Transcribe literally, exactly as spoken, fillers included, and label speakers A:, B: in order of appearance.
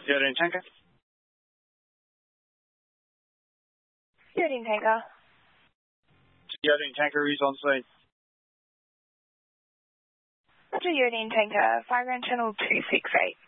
A: Iodine Tanker.
B: Iodine Tanker.
A: Iodine Tanker is on scene.
B: Roger, Iodine Tanker, Fire Ground Channel two six eight.